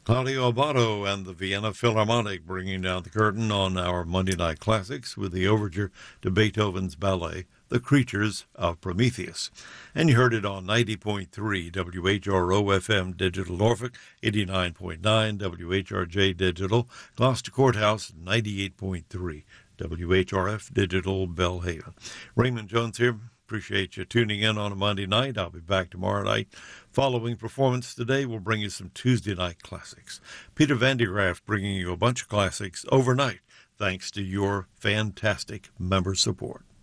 Claudio Abbado and the Vienna Philharmonic bringing down the curtain on our Monday Night Classics with the overture to Beethoven's ballet, The Creatures of Prometheus. And you heard it on 90.3 WHRO-FM Digital Norfolk, 89.9 WHRJ Digital, Gloucester Courthouse, 98.3 WHRF Digital Belhaven. Raymond Jones here. Appreciate you tuning in on a Monday night. I'll be back tomorrow night. Following performance today, we'll bring you some Tuesday night classics. Peter Van de Graaff bringing you a bunch of classics overnight, thanks to your fantastic member support.